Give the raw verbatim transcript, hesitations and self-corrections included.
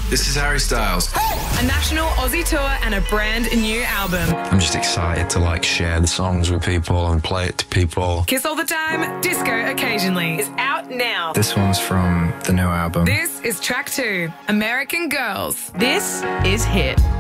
This is Harry Styles. A national Aussie tour and a brand new album. I'm just excited to like share the songs with people and play it to people. Kiss All the Time, Disco Occasionally is out now. This one's from the new album. This is track two, American Girls. This is Hit.